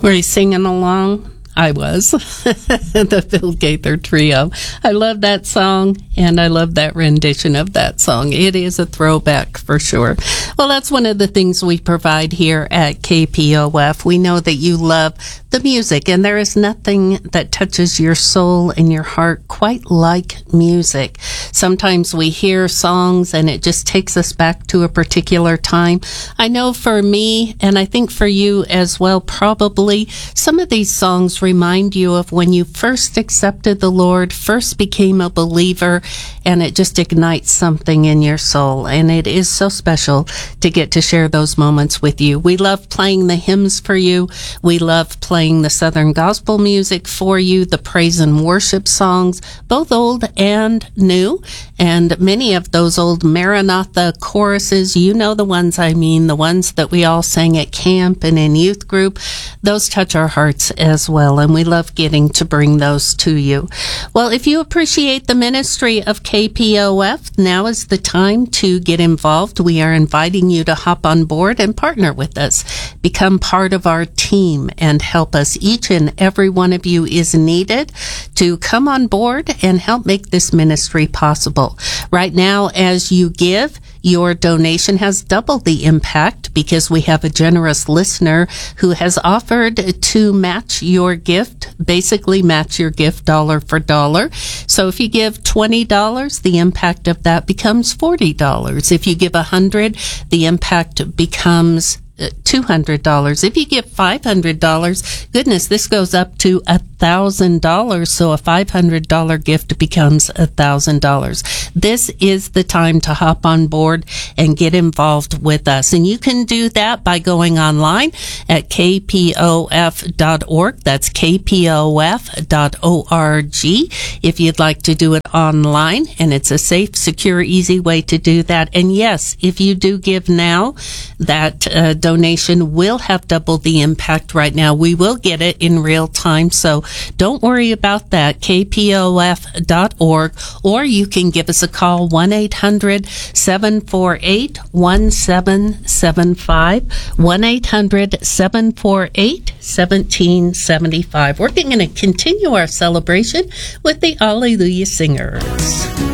Were you singing along? I was. The Phil Gaither Trio. I love that song, and I love that rendition of that song. It is a throwback for sure. Well, that's one of the things we provide here at KPOF. We know that you love the music, and there is nothing that touches your soul and your heart quite like music. Sometimes we hear songs, and it just takes us back to a particular time. I know for me, and I think for you as well, probably, some of these songs remind you of when you first accepted the Lord, first became a believer, and it just ignites something in your soul. And it is so special to get to share those moments with you. We love playing the hymns for you. We love playing the Southern gospel music for you, the praise and worship songs, both old and new. And many of those old Maranatha choruses, you know the ones I mean, the ones that we all sang at camp and in youth group, those touch our hearts as well. And we love getting to bring those to you. Well, if you appreciate the ministry of KPOF, now is the time to get involved. We are inviting you to hop on board and partner with us. Become part of our team and help us. Each and every one of you is needed to come on board and help make this ministry possible. Right now, as you give, your donation has double the impact because we have a generous listener who has offered to match your gift, basically match your gift dollar for dollar. So if you give $20, the impact of that becomes $40. If you give $100, the impact becomes $200. If you give $500, goodness, this goes up to $1,000. So a $500 gift becomes $1,000. This is the time to hop on board and get involved with us. And you can do that by going online at kpof.org. That's kpof.org. If you'd like to do it online, and it's a safe, secure, easy way to do that. And yes, if you do give now, that donation will have double the impact right now. We will get it in real time, so don't worry about that. kpof.org, or you can give us a call, 1-800-748-1775, 1-800-748-1775. We're going to continue our celebration with the Alleluia Singers.